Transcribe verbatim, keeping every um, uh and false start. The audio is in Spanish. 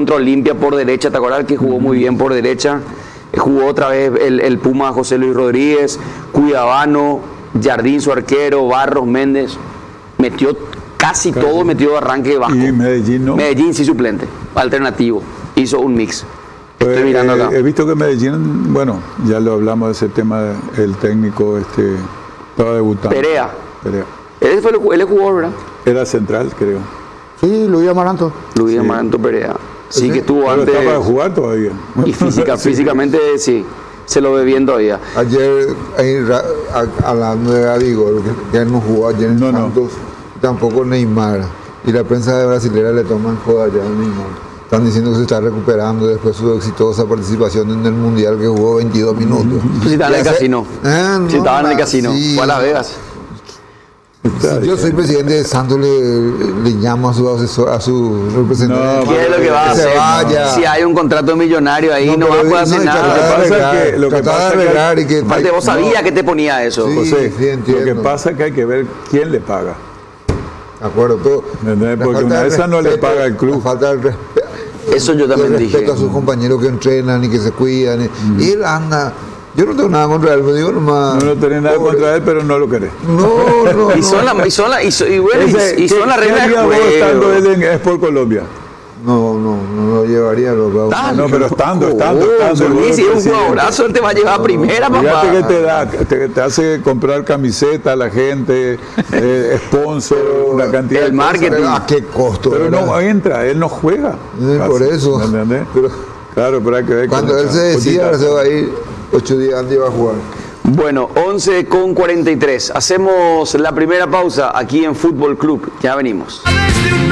contra Olimpia por derecha, ¿te acordás que jugó muy bien por derecha? Eh, Jugó otra vez el, el Puma José Luis Rodríguez, Cuiabano, Jardín su arquero, Barros, Méndez. Metió casi, casi todo, metió de arranque bajo. Y Medellín no. Medellín sí suplente, alternativo. Hizo un mix. Estoy Pues, mirando eh, acá. He visto que Medellín, bueno, ya lo hablamos de ese tema, el técnico este estaba debutando. Perea. Perea. Él, fue el, él es jugador, ¿verdad? Era central, creo. Sí, Luis Amaranto. Luis Sí. Amaranto Perea. Sí, Sí, que estuvo Pero antes. está para jugar todavía. Y física, Sí. físicamente sí, se lo ve bien todavía. Ayer, ahí, ra- a- hablando de Gabigol, que ya no jugó ayer en No, no. Santos, tampoco Neymar. Y la prensa de brasilera le toman joda ya a Neymar. Están diciendo que se está recuperando después de su exitosa participación en el Mundial que jugó veintidós minutos. Si estaban en el Ya sé- casino. Ah, no, Si estaban en el ma- casino. sí. Fue a Las Vegas. Si yo soy presidente de Santos, le, le llamo a su asesor, a su representante. No, ¿Qué es lo que va a Que se hacer? vaya. Si hay un contrato millonario ahí, no, pero va a poder hacer y nada. tratar de Lo que pasa arreglar, es que- lo que tratar de pasa es que- arreglar y que Aparte, vos sabías que te ponía eso. Sí. José, sí, entiendo. lo que pasa es que hay que ver quién le paga. De acuerdo, pero ¿Entendés? la Porque falta una de de esas no le respeto- paga el club. la falta de respeto. Eso yo también dije. respeto a sus compañeros que entrenan y que se cuidan. Y, y él anda. Yo no tengo nada contra él, pero digo nomás. No, no tenés nada pobre. contra él, pero no lo querés. No, no. Y no. son las y son la, y son- y bueno, y- Ese, y son ¿qué- las qué reglas de haría vos estando él juego. en Sport Colombia? No, no, no lo llevaría, lo Ah, No, pero estando, estando, Oh, estando. Solís, vos si es un presidente. jugadorazo, él te va a llevar a primera, papá. Fíjate que te da, te, te hace comprar camiseta a la gente, eh, sponsor, una cantidad el de cosas. marketing. Pero ¿a qué costo? Pero verdad? no entra, él no juega. Sí, Casi, por eso. ¿me entendés? Pero Claro, pero hay que ver. cuando con él esa se decía, ahora cosita. se va a ir ocho días antes iba a jugar. Bueno, once con cuarenta y tres. Hacemos la primera pausa aquí en Fútbol Club. Ya venimos.